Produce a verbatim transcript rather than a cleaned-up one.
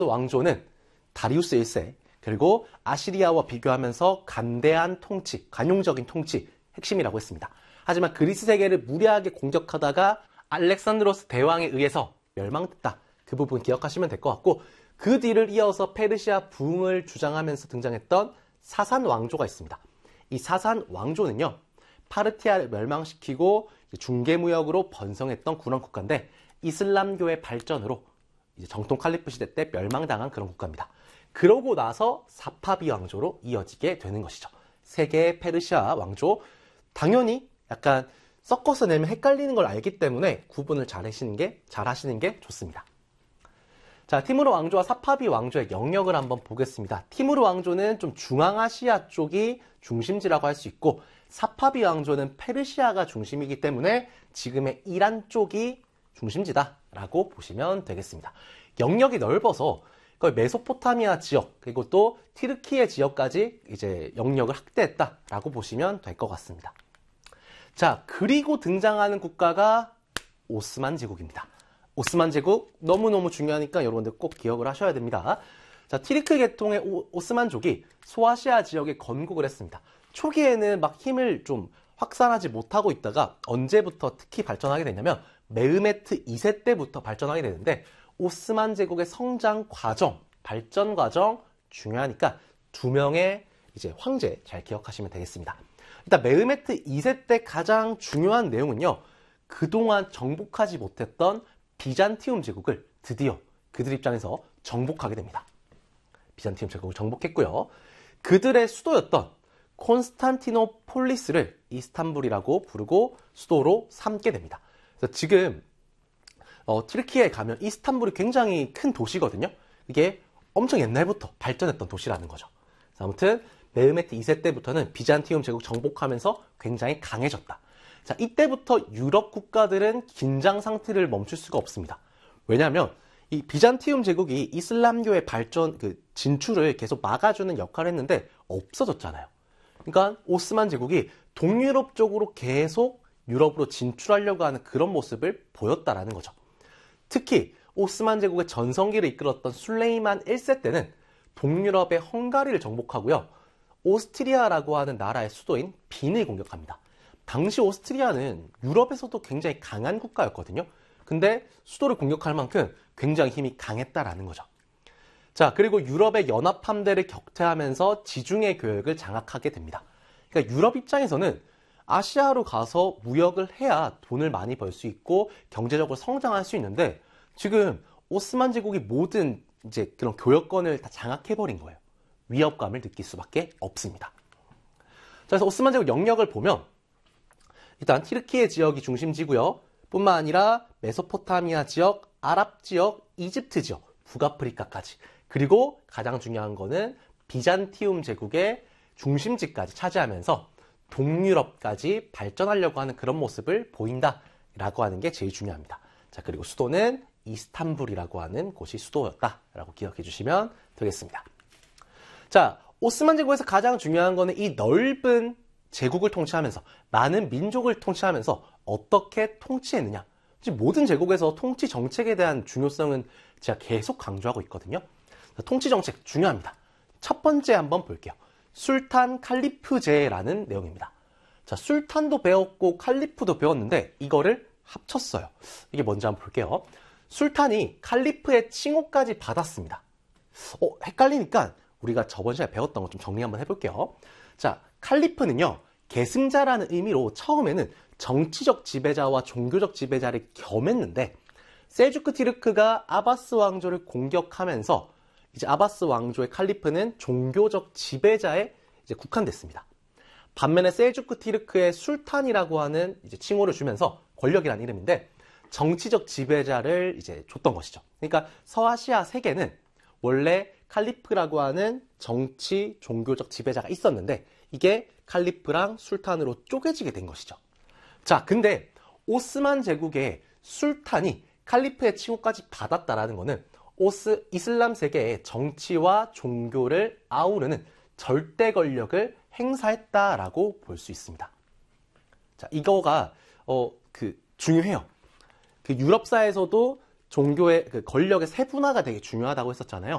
왕조는 다리우스 일 세, 그리고 아시리아와 비교하면서 간대한 통치, 관용적인 통치, 핵심이라고 했습니다. 하지만 그리스 세계를 무리하게 공격하다가 알렉산드로스 대왕에 의해서 멸망됐다. 그 부분 기억하시면 될 것 같고, 그 뒤를 이어서 페르시아 부흥을 주장하면서 등장했던 사산 왕조가 있습니다. 이 사산 왕조는요, 파르티아를 멸망시키고 중개무역으로 번성했던 그런 국가인데, 이슬람교의 발전으로 이제 정통 칼리프 시대 때 멸망당한 그런 국가입니다. 그러고 나서 사파비 왕조로 이어지게 되는 것이죠. 세 개의 페르시아 왕조, 당연히 약간 섞어서 내면 헷갈리는 걸 알기 때문에 구분을 잘 하시는 게, 잘 하시는 게 좋습니다. 자, 티무르 왕조와 사파비 왕조의 영역을 한번 보겠습니다. 티무르 왕조는 좀 중앙아시아 쪽이 중심지라고 할 수 있고, 사파비 왕조는 페르시아가 중심이기 때문에 지금의 이란 쪽이 중심지다라고 보시면 되겠습니다. 영역이 넓어서 거의 메소포타미아 지역, 그리고 또 티르키예 지역까지 이제 영역을 확대했다라고 보시면 될 것 같습니다. 자, 그리고 등장하는 국가가 오스만 제국입니다. 오스만 제국 너무너무 중요하니까 여러분들 꼭 기억을 하셔야 됩니다. 자, 티르크 계통의 오, 오스만족이 소아시아 지역에 건국을 했습니다. 초기에는 막 힘을 좀 확산하지 못하고 있다가 언제부터 특히 발전하게 되냐면 메흐메트 이 세 때부터 발전하게 되는데, 오스만 제국의 성장 과정, 발전 과정 중요하니까 두 명의 이제 황제 잘 기억하시면 되겠습니다. 일단 메흐메트 이 세 때 가장 중요한 내용은요, 그동안 정복하지 못했던 비잔티움 제국을 드디어 그들 입장에서 정복하게 됩니다. 비잔티움 제국을 정복했고요. 그들의 수도였던 콘스탄티노폴리스를 이스탄불이라고 부르고 수도로 삼게 됩니다. 그래서 지금 어, 튀르키예에 가면 이스탄불이 굉장히 큰 도시거든요. 이게 엄청 옛날부터 발전했던 도시라는 거죠. 아무튼 메흐메트 이 세 때부터는 비잔티움 제국 정복하면서 굉장히 강해졌다. 자, 이때부터 유럽 국가들은 긴장 상태를 멈출 수가 없습니다. 왜냐하면 이 비잔티움 제국이 이슬람교의 발전, 그 진출을 계속 막아주는 역할을 했는데 없어졌잖아요. 그러니까 오스만 제국이 동유럽 쪽으로 계속 유럽으로 진출하려고 하는 그런 모습을 보였다라는 거죠. 특히 오스만 제국의 전성기를 이끌었던 술레이만 일 세 때는 동유럽의 헝가리를 정복하고요, 오스트리아라고 하는 나라의 수도인 빈을 공격합니다. 당시 오스트리아는 유럽에서도 굉장히 강한 국가였거든요. 근데 수도를 공격할 만큼 굉장히 힘이 강했다라는 거죠. 자, 그리고 유럽의 연합 함대를 격퇴하면서 지중해 교역을 장악하게 됩니다. 그러니까 유럽 입장에서는 아시아로 가서 무역을 해야 돈을 많이 벌 수 있고 경제적으로 성장할 수 있는데, 지금 오스만 제국이 모든 이제 그런 교역권을 다 장악해버린 거예요. 위협감을 느낄 수밖에 없습니다. 자, 그래서 오스만 제국 영역을 보면 일단 티르키예 지역이 중심지고요. 뿐만 아니라 메소포타미아 지역, 아랍 지역, 이집트 지역, 북아프리카까지, 그리고 가장 중요한 거는 비잔티움 제국의 중심지까지 차지하면서 동유럽까지 발전하려고 하는 그런 모습을 보인다라고 하는 게 제일 중요합니다. 자, 그리고 수도는 이스탄불이라고 하는 곳이 수도였다라고 기억해 주시면 되겠습니다. 자, 오스만 제국에서 가장 중요한 거는 이 넓은 제국을 통치하면서, 많은 민족을 통치하면서 어떻게 통치했느냐. 모든 제국에서 통치 정책에 대한 중요성은 제가 계속 강조하고 있거든요. 통치 정책 중요합니다. 첫 번째 한번 볼게요. 술탄 칼리프제라는 내용입니다. 자, 술탄도 배웠고 칼리프도 배웠는데 이거를 합쳤어요. 이게 뭔지 한번 볼게요. 술탄이 칼리프의 칭호까지 받았습니다. 어, 헷갈리니까 우리가 저번 시간에 배웠던 거 좀 정리 한번 해볼게요. 자, 칼리프는요, 계승자라는 의미로 처음에는 정치적 지배자와 종교적 지배자를 겸했는데, 셀주크 티르크가 아바스 왕조를 공격하면서 이제 아바스 왕조의 칼리프는 종교적 지배자에 이제 국한됐습니다. 반면에 셀주크 티르크의 술탄이라고 하는 이제 칭호를 주면서, 권력이라는 이름인데 정치적 지배자를 이제 줬던 것이죠. 그러니까 서아시아 세계는 원래 칼리프라고 하는 정치, 종교적 지배자가 있었는데 이게 칼리프랑 술탄으로 쪼개지게 된 것이죠. 자, 근데 오스만 제국의 술탄이 칼리프의 칭호까지 받았다라는 것은 오스, 이슬람 세계의 정치와 종교를 아우르는 절대 권력을 행사했다라고 볼 수 있습니다. 자, 이거가 어, 그 중요해요. 그 유럽사에서도 종교의 그 권력의 세분화가 되게 중요하다고 했었잖아요.